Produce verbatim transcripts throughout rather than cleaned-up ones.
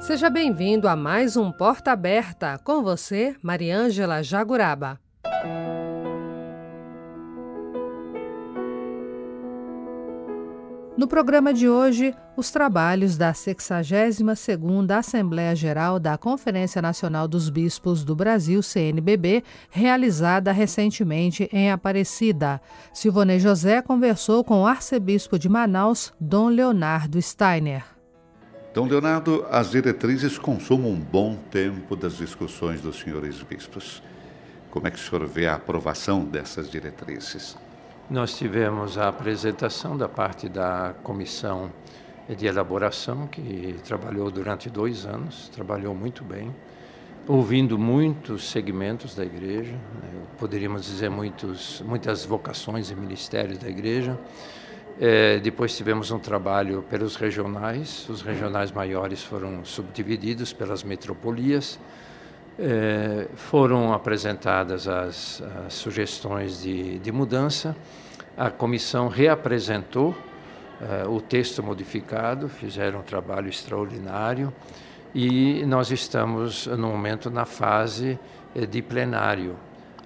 Seja bem-vindo a mais um Porta Aberta, com você, Mariângela Jaguraba. No programa de hoje, os trabalhos da sexagésima segunda Assembleia Geral da Conferência Nacional dos Bispos do Brasil, C N B B, realizada recentemente em Aparecida. Silvonei José conversou com o arcebispo de Manaus, Dom Leonardo Steiner. Dom Leonardo, as diretrizes consumem um bom tempo das discussões dos senhores bispos. Como é que o senhor vê a aprovação dessas diretrizes? Nós tivemos a apresentação da parte da comissão de elaboração, que trabalhou durante dois anos, trabalhou muito bem, ouvindo muitos segmentos da igreja, né, poderíamos dizer muitos, muitas vocações e ministérios da igreja. É, depois tivemos um trabalho pelos regionais, os regionais maiores foram subdivididos pelas metropolias. É, foram apresentadas as, as sugestões de, de mudança, a comissão reapresentou é, o texto modificado, fizeram um trabalho extraordinário e nós estamos no momento na fase é, de plenário,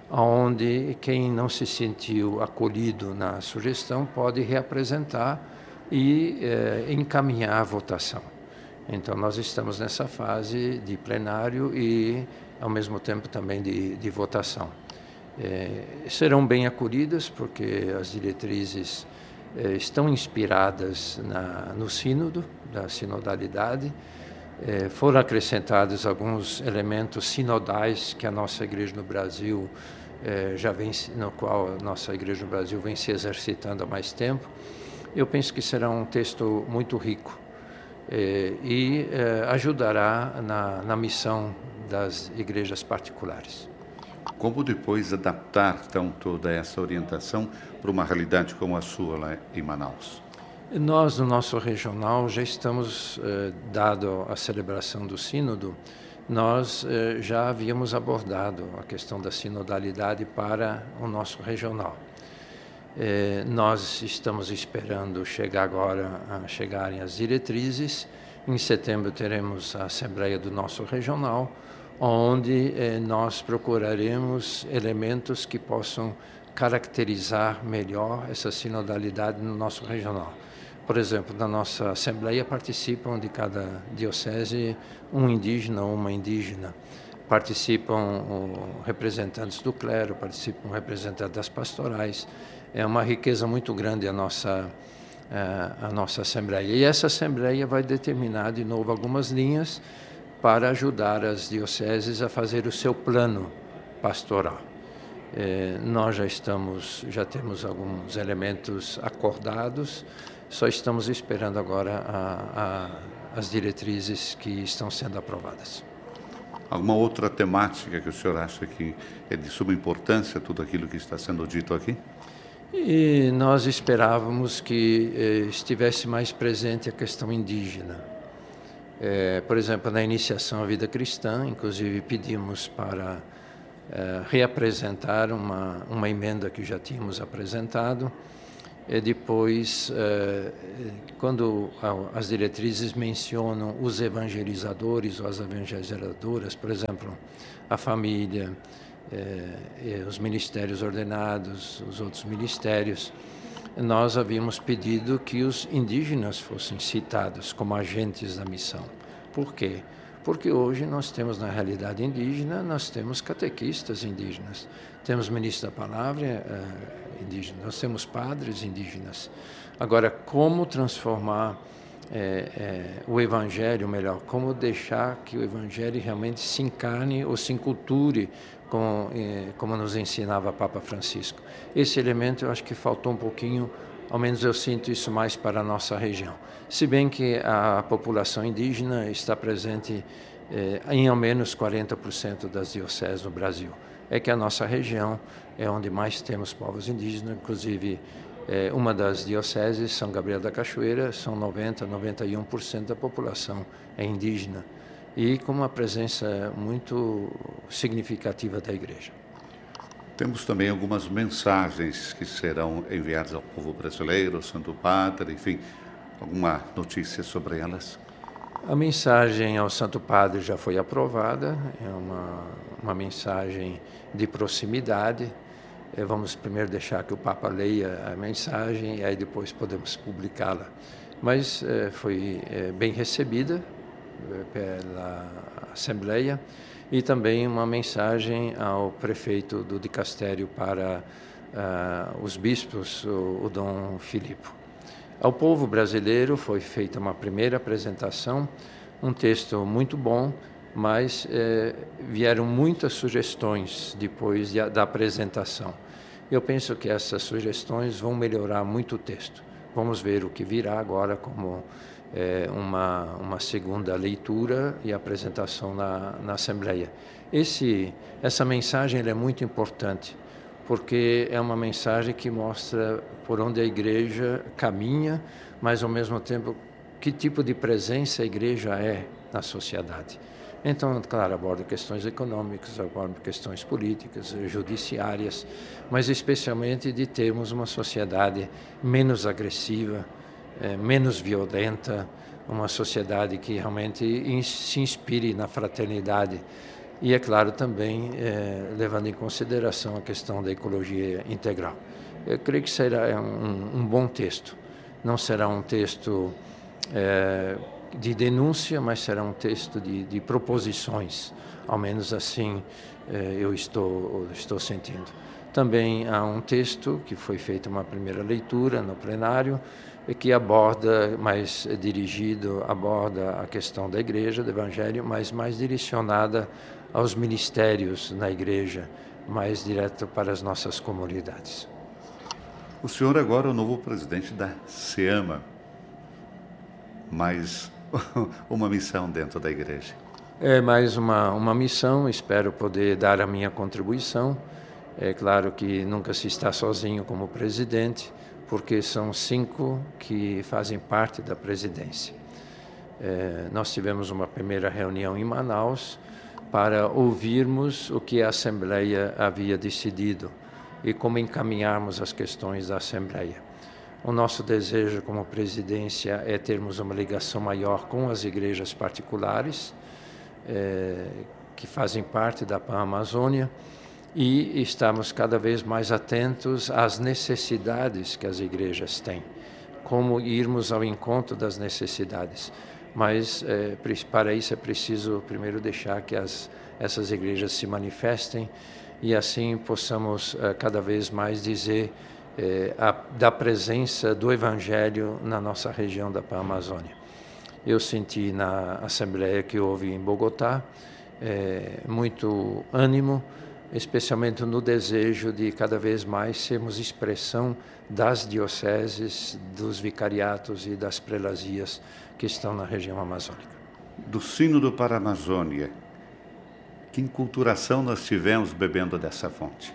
onde quem não se sentiu acolhido na sugestão pode reapresentar e é, encaminhar a votação. Então, nós estamos nessa fase de plenário e, ao mesmo tempo, também de, de votação. É, serão bem acolhidas, porque as diretrizes é, estão inspiradas na, no sínodo, da sinodalidade. É, foram acrescentados alguns elementos sinodais que a nossa igreja no Brasil é, já vem, no qual a nossa igreja no Brasil vem se exercitando há mais tempo. Eu penso que será um texto muito rico. Eh, e eh, ajudará na, na missão das igrejas particulares. Como depois adaptar, então, toda essa orientação para uma realidade como a sua lá em Manaus? Nós, no nosso regional, já estamos, eh, dado a celebração do sínodo, nós eh, já havíamos abordado a questão da sinodalidade para o nosso regional. Eh, nós estamos esperando chegar agora a chegarem as diretrizes. Em setembro teremos a Assembleia do nosso regional, onde eh, nós procuraremos elementos que possam caracterizar melhor essa sinodalidade no nosso regional. Por exemplo, na nossa Assembleia participam de cada diocese um indígena ou uma indígena. Participam o, representantes do clero, participam representantes das pastorais. É uma riqueza muito grande a nossa, a nossa Assembleia. E essa Assembleia vai determinar, de novo, algumas linhas para ajudar as dioceses a fazer o seu plano pastoral. É, nós já estamos, já temos alguns elementos acordados, só estamos esperando agora a, a, as diretrizes que estão sendo aprovadas. Alguma outra temática que o senhor acha que é de suma importância, tudo aquilo que está sendo dito aqui? E nós esperávamos que eh, estivesse mais presente a questão indígena. Eh, por exemplo, na iniciação à vida cristã, inclusive pedimos para eh, reapresentar uma, uma emenda que já tínhamos apresentado. E depois, eh, quando as diretrizes mencionam os evangelizadores ou as evangelizadoras, por exemplo, a família, eh, os ministérios ordenados, os outros ministérios, nós havíamos pedido que os indígenas fossem citados como agentes da missão. Por quê? Porque hoje nós temos, na realidade indígena, nós temos catequistas indígenas, temos ministro da palavra eh, indígena, nós temos padres indígenas. Agora, como transformar eh, eh, o evangelho, melhor, como deixar que o evangelho realmente se encarne ou se enculture, como, eh, como nos ensinava Papa Francisco. Esse elemento eu acho que faltou um pouquinho, ao menos eu sinto isso mais para a nossa região. Se bem que a população indígena está presente eh, em ao menos quarenta por cento das dioceses no Brasil. É que a nossa região é onde mais temos povos indígenas, inclusive eh, uma das dioceses, São Gabriel da Cachoeira, são noventa, noventa e um por cento da população é indígena e com uma presença muito significativa da igreja. Temos também algumas mensagens que serão enviadas ao povo brasileiro, ao Santo Padre, enfim, alguma notícia sobre elas? A mensagem ao Santo Padre já foi aprovada, é uma, uma mensagem de proximidade. Vamos primeiro deixar que o Papa leia a mensagem e aí depois podemos publicá-la. Mas eh, foi eh, bem recebida eh, pela Assembleia e também uma mensagem ao prefeito do dicastério para uh, os bispos, o, o Dom Filipe. Ao povo brasileiro foi feita uma primeira apresentação, um texto muito bom, mas eh, vieram muitas sugestões depois de, da apresentação. Eu penso que essas sugestões vão melhorar muito o texto. Vamos ver o que virá agora como é, uma, uma segunda leitura e apresentação na, na Assembleia. Esse, essa mensagem é muito importante, porque é uma mensagem que mostra por onde a Igreja caminha, mas ao mesmo tempo que tipo de presença a Igreja é na sociedade. Então, claro, aborda questões econômicas, aborda questões políticas, judiciárias, mas especialmente de termos uma sociedade menos agressiva, eh, menos violenta, uma sociedade que realmente in, se inspire na fraternidade. E, é claro, também eh, levando em consideração a questão da ecologia integral. Eu creio que será um, um bom texto. Não será um texto eh, de denúncia, mas será um texto de, de proposições, ao menos assim eh, eu estou, estou sentindo. Também há um texto que foi feita uma primeira leitura no plenário, que aborda, mais dirigido, aborda a questão da Igreja, do Evangelho, mas mais direcionada aos ministérios na Igreja, mais direto para as nossas comunidades. O senhor agora é o novo presidente da SEAMA, mas uma missão dentro da Igreja. É mais uma, uma missão, espero poder dar a minha contribuição. É claro que nunca se está sozinho como presidente, porque são cinco que fazem parte da presidência. É, nós tivemos uma primeira reunião em Manaus para ouvirmos o que a Assembleia havia decidido e como encaminharmos as questões da Assembleia. O nosso desejo como presidência é termos uma ligação maior com as igrejas particulares, é, que fazem parte da Pan-Amazônia, e estamos cada vez mais atentos às necessidades que as igrejas têm, como irmos ao encontro das necessidades. Mas é, para isso é preciso primeiro deixar que as, essas igrejas se manifestem e assim possamos é, cada vez mais dizer É, a, da presença do Evangelho na nossa região da Pan-Amazônia. Eu senti na Assembleia que houve em Bogotá é, muito ânimo, especialmente no desejo de cada vez mais sermos expressão das dioceses, dos vicariatos e das prelazias que estão na região amazônica. Do Sínodo para a Amazônia, que enculturação nós tivemos bebendo dessa fonte?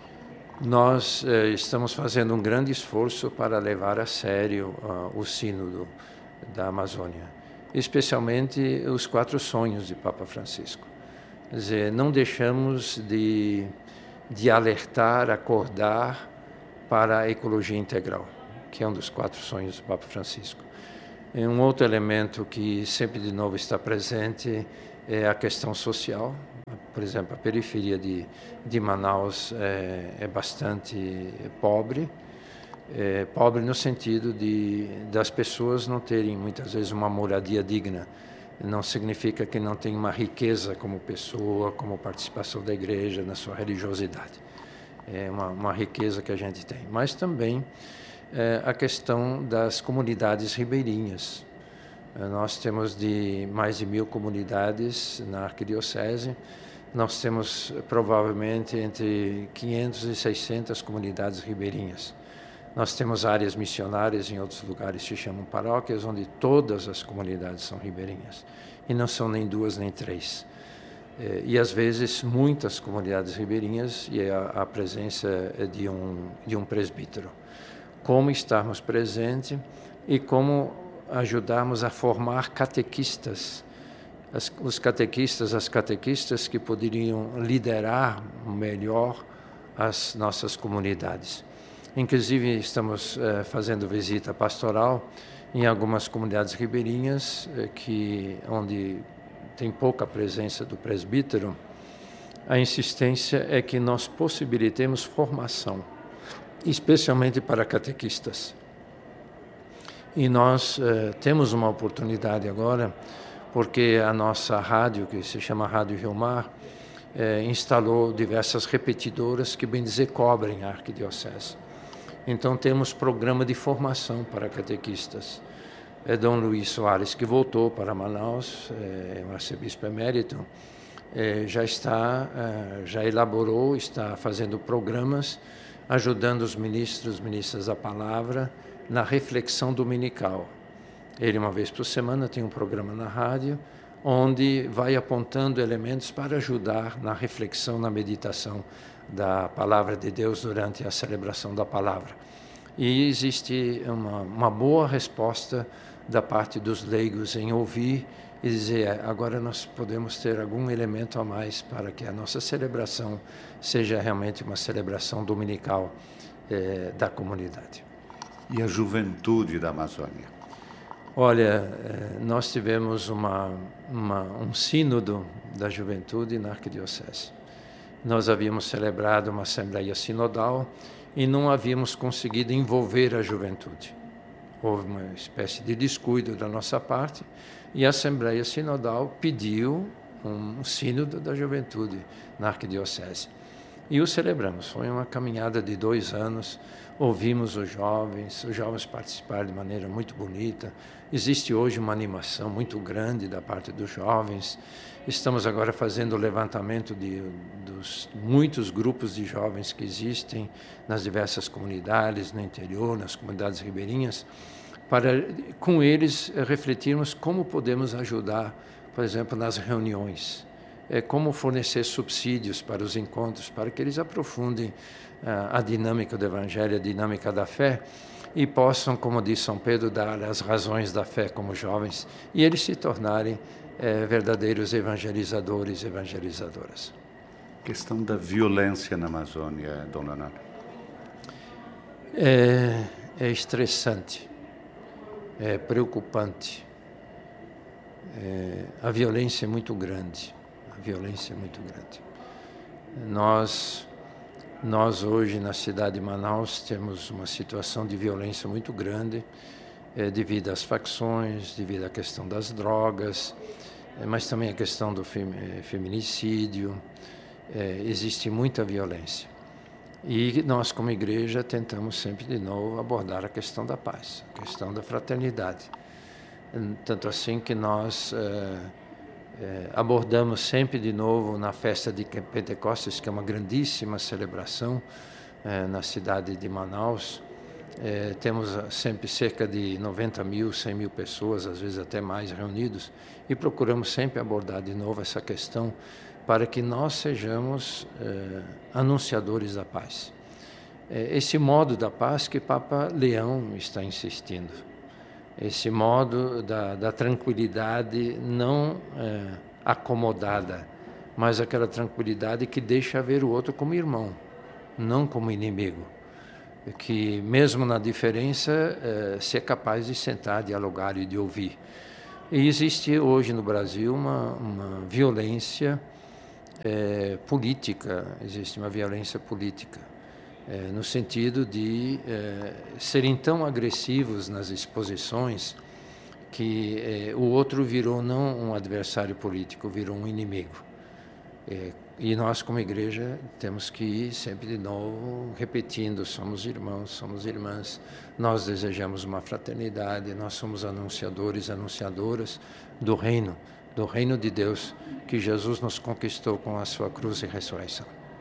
Nós eh, estamos fazendo um grande esforço para levar a sério uh, o Sínodo da Amazônia, especialmente os quatro sonhos de Papa Francisco. Quer dizer, não deixamos de, de alertar, acordar para a ecologia integral, que é um dos quatro sonhos do Papa Francisco. E um outro elemento que sempre de novo está presente é a questão social. Por exemplo, a periferia de, de Manaus é, é bastante pobre, é pobre no sentido de das pessoas não terem muitas vezes uma moradia digna. Não significa que não tem uma riqueza como pessoa, como participação da igreja na sua religiosidade. É uma, uma riqueza que a gente tem. Mas também é, a questão das comunidades ribeirinhas. Nós temos de mais de mil comunidades na arquidiocese. Nós temos provavelmente entre quinhentas e seiscentas comunidades ribeirinhas. Nós temos áreas missionárias em outros lugares que se chamam paróquias, onde todas as comunidades são ribeirinhas. E não são nem duas nem três. E às vezes muitas comunidades ribeirinhas e a, a presença de um, de um presbítero. Como estarmos presentes e como ajudarmos a formar catequistas, as, os catequistas, as catequistas que poderiam liderar melhor as nossas comunidades. Inclusive, estamos eh, fazendo visita pastoral Em algumas comunidades ribeirinhas, que, onde tem pouca presença do presbítero, a insistência é que nós possibilitemos formação, especialmente para catequistas. E nós eh, temos uma oportunidade agora, porque a nossa rádio, que se chama Rádio Rio Mar, eh, instalou diversas repetidoras que, bem dizer, cobrem a arquidiocese. Então temos programa de formação para catequistas. É Dom Luiz Soares, que voltou para Manaus, é um arcebispo emérito, é, já está, é, já elaborou, está fazendo programas, ajudando os ministros, ministras da palavra, na reflexão dominical. Ele, uma vez por semana, tem um programa na rádio, onde vai apontando elementos para ajudar na reflexão, na meditação da palavra de Deus durante a celebração da palavra. E existe uma, uma boa resposta da parte dos leigos em ouvir e dizer, agora nós podemos ter algum elemento a mais para que a nossa celebração seja realmente uma celebração dominical eh, da comunidade. E a juventude da Amazônia? Olha, nós tivemos uma, uma, um sínodo da juventude na arquidiocese. Nós havíamos celebrado uma assembleia sinodal e não havíamos conseguido envolver a juventude. Houve uma espécie de descuido da nossa parte e a assembleia sinodal pediu um sínodo da juventude na arquidiocese. E o celebramos. Foi uma caminhada de dois anos. Ouvimos os jovens, os jovens participaram de maneira muito bonita. Existe hoje uma animação muito grande da parte dos jovens. Estamos agora fazendo o levantamento de, dos muitos grupos de jovens que existem nas diversas comunidades, no interior, nas comunidades ribeirinhas, para, com eles, refletirmos como podemos ajudar, por exemplo, nas reuniões. É como fornecer subsídios para os encontros, para que eles aprofundem uh, a dinâmica do Evangelho, a dinâmica da fé, e possam, como diz São Pedro, dar as razões da fé como jovens, e eles se tornarem eh, verdadeiros evangelizadores, evangelizadoras. Questão da violência na Amazônia, Dom Leonardo. É, é estressante, é preocupante. É, a violência é muito grande. A violência é muito grande. Nós, nós hoje na cidade de Manaus temos uma situação de violência muito grande, é, devido às facções, devido à questão das drogas, é, mas também a questão do fem, é, feminicídio. É, existe muita violência. E nós, como igreja, tentamos sempre de novo abordar a questão da paz, a questão da fraternidade. Tanto assim que nós é, É, abordamos sempre de novo na festa de Pentecostes, que é uma grandíssima celebração é, na cidade de Manaus. É, temos sempre cerca de noventa mil, cem mil pessoas, às vezes até mais, reunidos, e procuramos sempre abordar de novo essa questão para que nós sejamos é, anunciadores da paz. É, esse modo da paz que Papa Leão está insistindo. Esse modo da, da tranquilidade não é, acomodada, mas aquela tranquilidade que deixa ver o outro como irmão, não como inimigo. Que mesmo na diferença, é, ser capaz de sentar, dialogar e de ouvir. E existe hoje no Brasil uma, uma violência é, política, existe uma violência política. É, no sentido de é, serem tão agressivos nas exposições que é, o outro virou não um adversário político, virou um inimigo. É, e nós, como igreja, temos que ir sempre de novo repetindo, somos irmãos, somos irmãs, nós desejamos uma fraternidade, nós somos anunciadores, anunciadoras do reino, do reino de Deus, que Jesus nos conquistou com a sua cruz e ressurreição.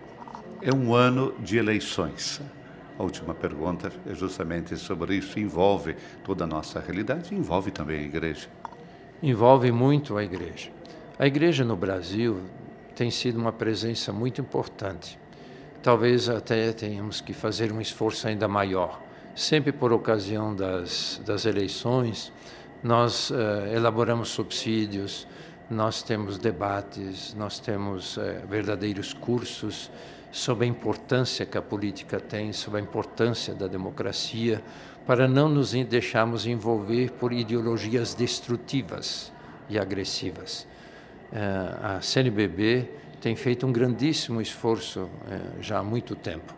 É um ano de eleições. A última pergunta é justamente sobre isso. Envolve toda a nossa realidade e envolve também a igreja. Envolve muito a igreja. A igreja no Brasil tem sido uma presença muito importante. Talvez até tenhamos que fazer um esforço ainda maior. Sempre por ocasião das, das eleições, nós uh, elaboramos subsídios, nós temos debates, nós temos uh, verdadeiros cursos sobre a importância que a política tem, sobre a importância da democracia, para não nos deixarmos envolver por ideologias destrutivas e agressivas. A C N B B tem feito um grandíssimo esforço já há muito tempo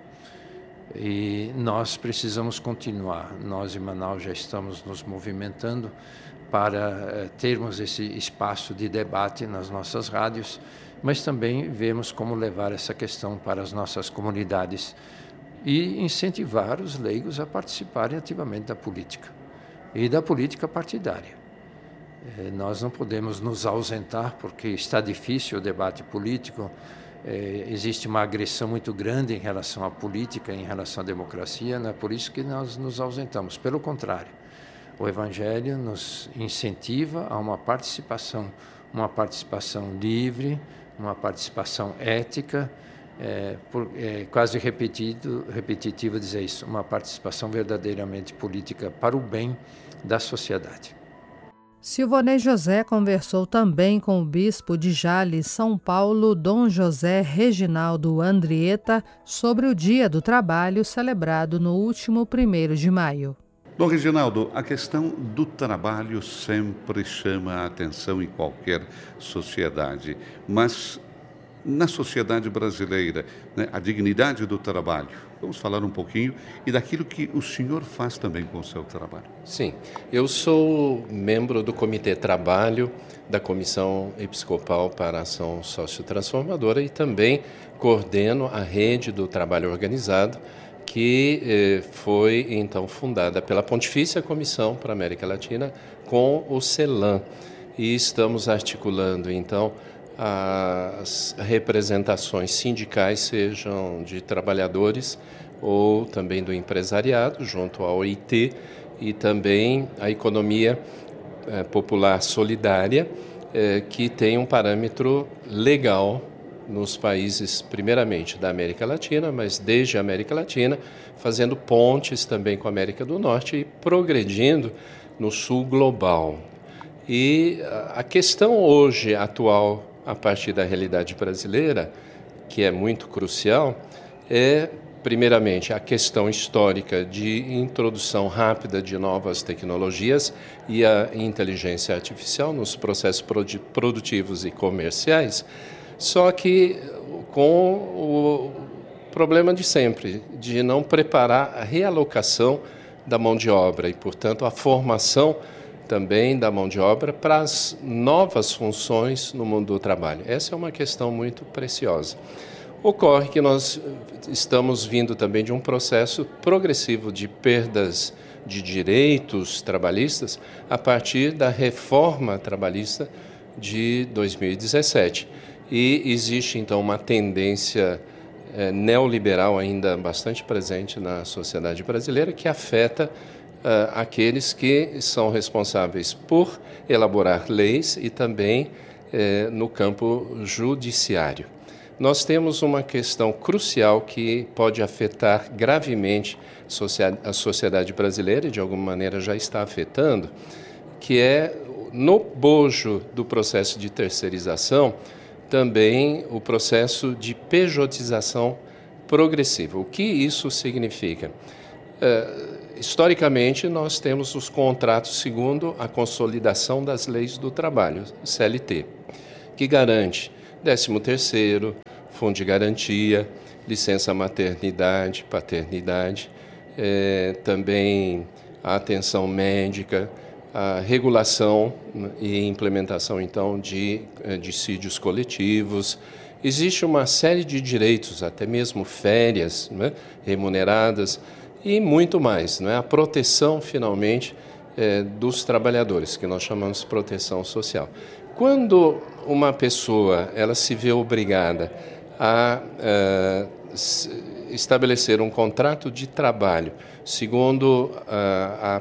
e nós precisamos continuar. Nós em Manaus já estamos nos movimentando para termos esse espaço de debate nas nossas rádios, mas também vemos como levar essa questão para as nossas comunidades e incentivar os leigos a participarem ativamente da política e da política partidária. Nós não podemos nos ausentar porque está difícil o debate político, é, existe uma agressão muito grande em relação à política, em relação à democracia, não é por isso que nós nos ausentamos, pelo contrário. O Evangelho nos incentiva a uma participação, uma participação livre, uma participação ética, é, por, é quase repetido, repetitivo dizer isso, uma participação verdadeiramente política para o bem da sociedade. Silvonei José conversou também com o bispo de Jales, São Paulo, Dom José Reginaldo Andrieta, sobre o Dia do Trabalho celebrado no último primeiro de maio. Dom Reginaldo, a questão do trabalho sempre chama a atenção em qualquer sociedade, mas na sociedade brasileira, né, a dignidade do trabalho. Vamos falar um pouquinho e daquilo que o senhor faz também com o seu trabalho. Sim, eu sou membro do Comitê Trabalho da Comissão Episcopal para a Ação Sociotransformadora e também coordeno a Rede do Trabalho Organizado, que eh, foi então fundada pela Pontifícia Comissão para a América Latina com o CELAM. E estamos articulando então as representações sindicais, sejam de trabalhadores ou também do empresariado, junto à O I T, e também a economia eh, popular solidária, eh, que tem um parâmetro legal nos países, primeiramente, da América Latina, mas desde a América Latina, fazendo pontes também com a América do Norte e progredindo no sul global. E a questão hoje, atual, a partir da realidade brasileira, que é muito crucial, é, primeiramente, a questão histórica de introdução rápida de novas tecnologias e a inteligência artificial nos processos produtivos e comerciais, só que com o problema de sempre, de não preparar a realocação da mão de obra e, portanto, a formação também da mão de obra para as novas funções no mundo do trabalho. Essa é uma questão muito preciosa. Ocorre que nós estamos vindo também de um processo progressivo de perdas de direitos trabalhistas a partir da reforma trabalhista de dois mil e dezessete. E existe, então, uma tendência eh, neoliberal ainda bastante presente na sociedade brasileira que afeta Uh, aqueles que são responsáveis por elaborar leis e também eh, no campo judiciário. Nós temos uma questão crucial que pode afetar gravemente a sociedade brasileira e de alguma maneira já está afetando, que é no bojo do processo de terceirização também o processo de pejotização progressiva. O que isso significa? Uh, Historicamente, nós temos os contratos segundo a consolidação das leis do trabalho, C L T, que garante décimo terceiro, fundo de garantia, licença maternidade, paternidade, eh, também a atenção médica, a regulação e implementação, então, de dissídios coletivos. Existe uma série de direitos, até mesmo férias, né, remuneradas, e muito mais, não é? A proteção, finalmente, é, dos trabalhadores, que nós chamamos de proteção social. Quando uma pessoa ela se vê obrigada a, a estabelecer um contrato de trabalho segundo a,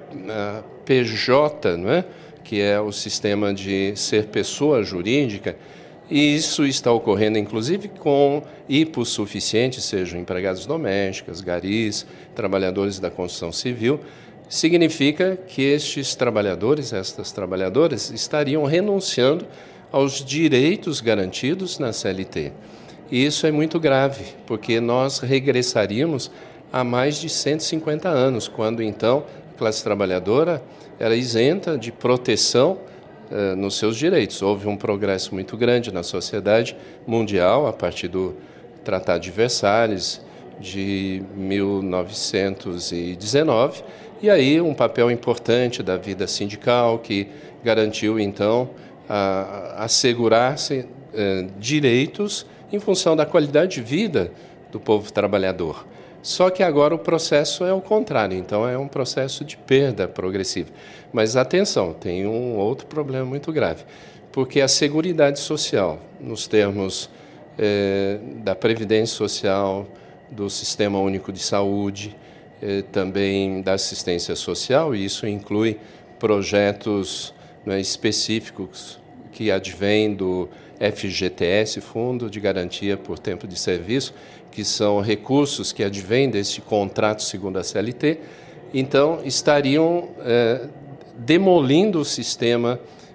a, a P J, não é? Que é o sistema de ser pessoa jurídica, e isso está ocorrendo, inclusive, com hipossuficientes, sejam empregadas domésticas, garis, trabalhadores da construção civil, significa que estes trabalhadores, estas trabalhadoras, estariam renunciando aos direitos garantidos na C L T. E isso é muito grave, porque nós regressaríamos há mais de cento e cinquenta anos, quando então a classe trabalhadora era isenta de proteção eh, nos seus direitos. Houve um progresso muito grande na sociedade mundial a partir do Tratado de Versalhes de mil novecentos e dezenove, e aí um papel importante da vida sindical que garantiu então a, assegurar-se eh, direitos em função da qualidade de vida do povo trabalhador. Só que agora o processo é o contrário, então é um processo de perda progressiva. Mas atenção, tem um outro problema muito grave, porque a Seguridade Social, nos termos eh, da Previdência Social, do Sistema Único de Saúde, eh, também da assistência social, e isso inclui projetos, né, específicos que advêm do F G T S, Fundo de Garantia por Tempo de Serviço, que são recursos que advêm desse contrato segundo a C L T, então estariam eh, demolindo o sistema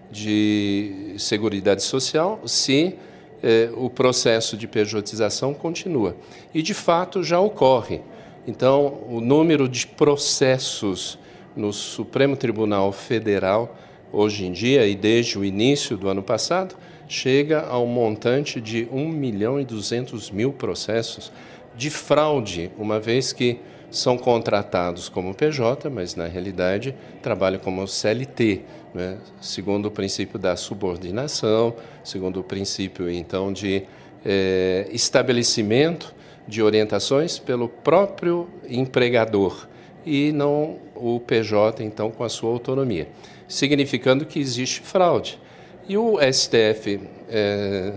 de Seguridade Social se eh, o processo de pejotização continua. E, de fato, já ocorre. Então, o número de processos no Supremo Tribunal Federal, hoje em dia, e desde o início do ano passado, chega ao montante de um milhão e duzentos mil processos de fraude, uma vez que são contratados como P J, mas, na realidade, trabalham como C L T, né? Segundo o princípio da subordinação, segundo o princípio, então, de eh, estabelecimento de orientações pelo próprio empregador e não o P J, então, com a sua autonomia, significando que existe fraude. E o S T F eh,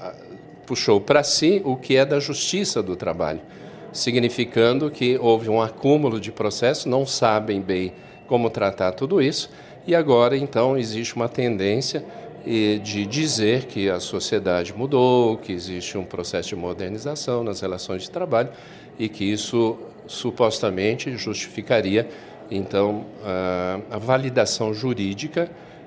puxou para si o que é da Justiça do Trabalho, significando que houve um acúmulo de processos, não sabem bem como tratar tudo isso, e agora, então, existe uma tendência eh, de dizer que a sociedade mudou, que existe um processo de modernização nas relações de trabalho e que isso supostamente justificaria, então, a, a validação jurídica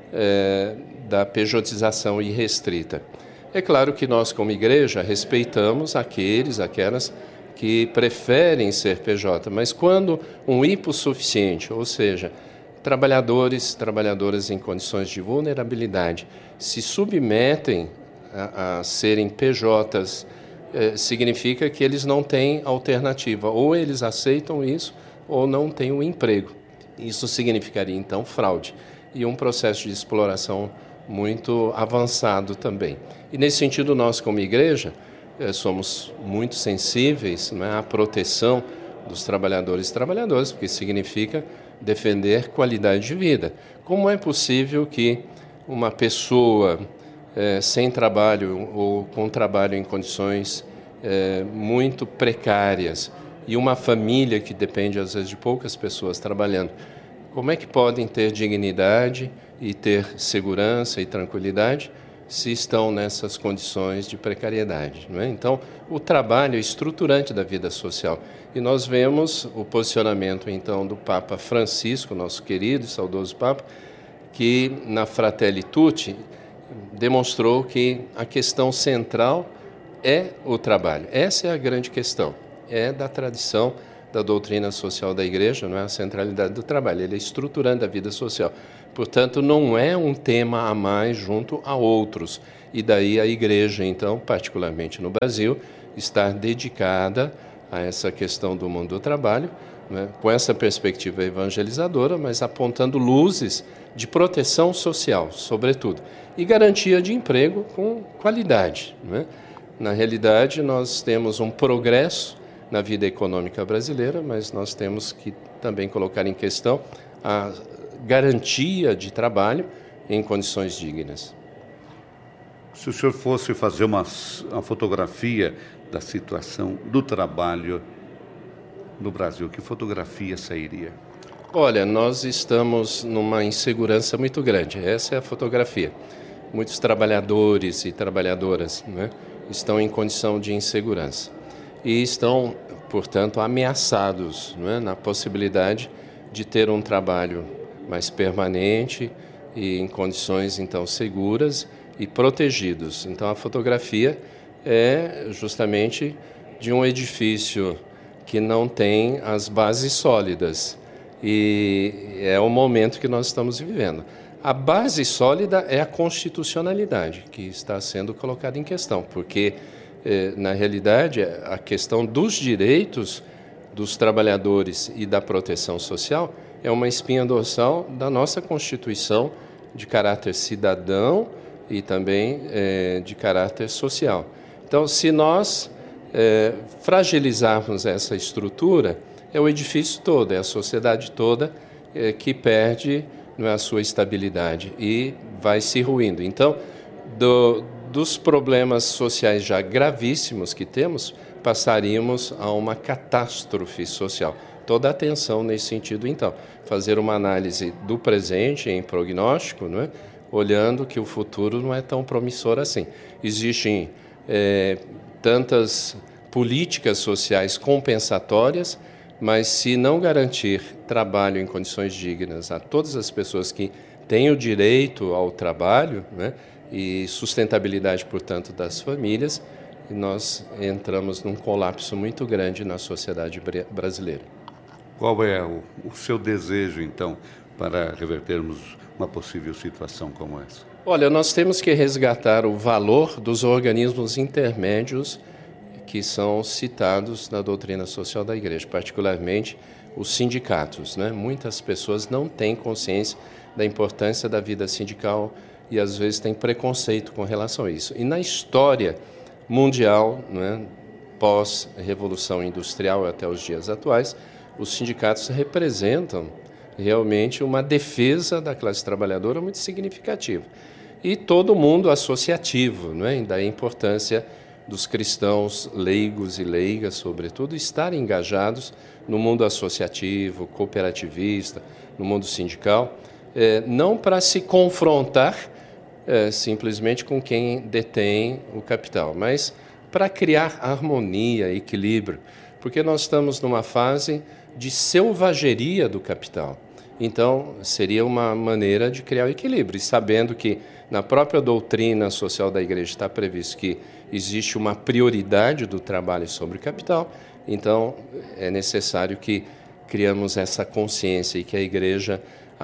eh, da pejotização irrestrita. É claro que nós, como igreja, respeitamos aqueles, aquelas que preferem ser P J, mas quando um hipossuficiente, ou seja, trabalhadores, trabalhadoras em condições de vulnerabilidade, se submetem a, a serem P Js, eh, significa que eles não têm alternativa, ou eles aceitam isso, ou não têm um emprego. Isso significaria, então, fraude e um processo de exploração muito avançado também. E, nesse sentido, nós, como igreja, somos muito sensíveis, né, à proteção dos trabalhadores e trabalhadoras, porque significa defender qualidade de vida. Como é possível que uma pessoa eh, sem trabalho ou com trabalho em condições eh, muito precárias e uma família que depende, às vezes, de poucas pessoas trabalhando, como é que podem ter dignidade e ter segurança e tranquilidade se estão nessas condições de precariedade, não é? Então, o trabalho é estruturante da vida social. E nós vemos o posicionamento, então, do Papa Francisco, nosso querido e saudoso Papa, que, na Fratelli Tutti, demonstrou que a questão central é o trabalho. Essa é a grande questão. É da tradição da doutrina social da Igreja, não é a centralidade do trabalho, ele é estruturante da vida social. Portanto, não é um tema a mais junto a outros. E daí a Igreja, então, particularmente no Brasil, está dedicada a essa questão do mundo do trabalho, né, com essa perspectiva evangelizadora, mas apontando luzes de proteção social, sobretudo, e garantia de emprego com qualidade, né? Na realidade, nós temos um progresso na vida econômica brasileira, mas nós temos que também colocar em questão a garantia de trabalho em condições dignas. Se o senhor fosse fazer uma, uma fotografia da situação do trabalho no Brasil, que fotografia sairia? Olha, nós estamos numa insegurança muito grande, essa é a fotografia. Muitos trabalhadores e trabalhadoras, né, estão em condição de insegurança e estão, portanto, ameaçados, né, na possibilidade de ter um trabalho mais permanente e em condições, então, seguras e protegidos. Então, a fotografia é justamente de um edifício que não tem as bases sólidas. E é o momento que nós estamos vivendo. A base sólida é a constitucionalidade, que está sendo colocada em questão, porque, eh, na realidade, a questão dos direitos dos trabalhadores e da proteção social é uma espinha dorsal da nossa Constituição de caráter cidadão e também eh, de caráter social. Então, se nós eh, fragilizarmos essa estrutura, é o edifício todo, é a sociedade toda eh, que perde, não é, a sua estabilidade e vai se ruindo. Então, do, dos problemas sociais já gravíssimos que temos, passaríamos a uma catástrofe social. Toda a atenção nesse sentido, então, fazer uma análise do presente em prognóstico, não é? Olhando que o futuro não é tão promissor assim. Existem é, tantas políticas sociais compensatórias, mas se não garantir trabalho em condições dignas a todas as pessoas que têm o direito ao trabalho, né, e sustentabilidade, portanto, das famílias, nós entramos num colapso muito grande na sociedade brasileira. Qual é o, o seu desejo, então, para revertermos uma possível situação como essa? Olha, nós temos que resgatar o valor dos organismos intermédios que são citados na doutrina social da Igreja, particularmente os sindicatos, né? Muitas pessoas não têm consciência da importância da vida sindical e, às vezes, têm preconceito com relação a isso. E na história mundial, né, pós-revolução industrial até os dias atuais, os sindicatos representam realmente uma defesa da classe trabalhadora muito significativa. E todo mundo associativo, né, da importância dos cristãos leigos e leigas, sobretudo, estarem engajados no mundo associativo, cooperativista, no mundo sindical, eh, não para se confrontar eh, simplesmente com quem detém o capital, mas para criar harmonia, equilíbrio, porque nós estamos numa fase de selvageria do capital. Então, seria uma maneira de criar o equilíbrio, e sabendo que na própria doutrina social da Igreja está previsto que existe uma prioridade do trabalho sobre o capital, então é necessário que criamos essa consciência e que a Igreja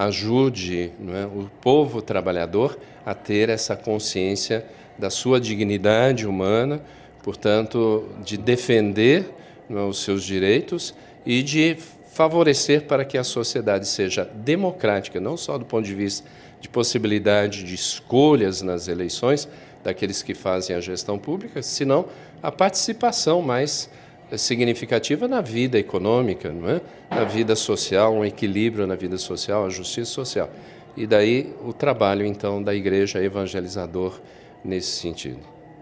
ajude, não é, o povo trabalhador a ter essa consciência da sua dignidade humana, portanto, de defender, não é, os seus direitos e de favorecer para que a sociedade seja democrática, não só do ponto de vista de possibilidade de escolhas nas eleições daqueles que fazem a gestão pública, senão a participação mais significativa na vida econômica, não é? Na vida social, um equilíbrio na vida social, a justiça social. E daí o trabalho, então, da Igreja evangelizador nesse sentido.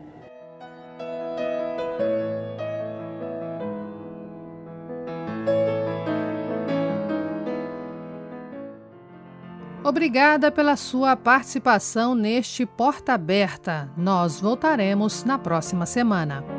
Obrigada pela sua participação neste Porta Aberta. Nós voltaremos na próxima semana.